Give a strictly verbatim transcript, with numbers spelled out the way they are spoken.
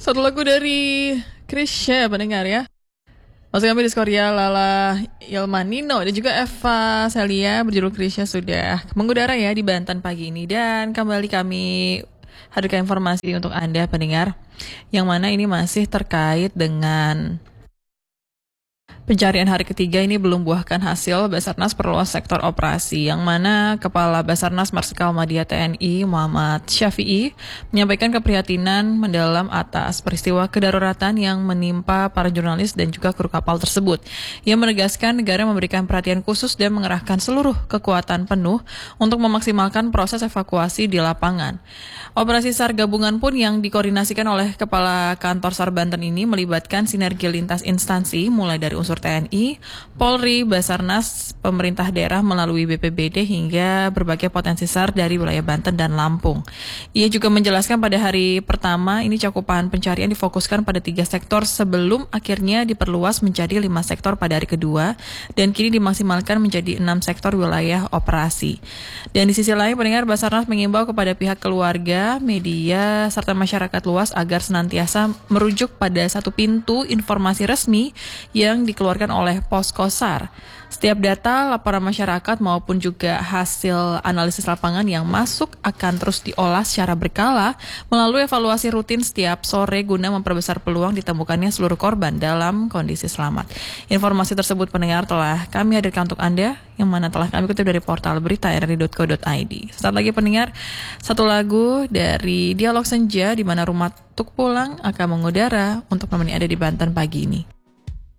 Satu lagu dari Krisya pendengar ya. Masuk kami di Skoria, Lala Ilmanino dan juga Eva Celia berjudul Krisya sudah mengudara ya di Banten pagi ini. Dan kembali kami hadirkan informasi untuk Anda pendengar, yang mana ini masih terkait dengan pencarian hari ketiga ini belum buahkan hasil. Basarnas perluas sektor operasi, yang mana Kepala Basarnas Marsikal Madya T N I Muhammad Syafi'i menyampaikan keprihatinan mendalam atas peristiwa kedaruratan yang menimpa para jurnalis dan juga kru kapal tersebut. Ia menegaskan negara memberikan perhatian khusus dan mengerahkan seluruh kekuatan penuh untuk memaksimalkan proses evakuasi di lapangan. Operasi SAR gabungan pun yang dikoordinasikan oleh Kepala Kantor SAR Banten ini melibatkan sinergi lintas instansi mulai dari unsur T N I, Polri, Basarnas, pemerintah daerah melalui B P B D hingga berbagai potensi SAR dari wilayah Banten dan Lampung. Ia juga menjelaskan pada hari pertama ini cakupan pencarian difokuskan pada tiga sektor sebelum akhirnya diperluas menjadi lima sektor pada hari kedua dan kini dimaksimalkan menjadi enam sektor wilayah operasi. Dan di sisi lain pendengar, Basarnas mengimbau kepada pihak keluarga, media, serta masyarakat luas agar senantiasa merujuk pada satu pintu informasi resmi yang dikeluarkan oleh Posko SAR. Setiap data, laporan masyarakat maupun juga hasil analisis lapangan yang masuk akan terus diolah secara berkala melalui evaluasi rutin setiap sore guna memperbesar peluang ditemukannya seluruh korban dalam kondisi selamat. Informasi tersebut pendengar telah kami hadirkan untuk Anda, yang mana telah kami kutip dari portal berita r r i titik co titik i d. Sesaat lagi pendengar, satu lagu dari Dialog Senja di mana Rumah Tuk Pulang akan mengudara untuk menemani Anda di Banten pagi ini.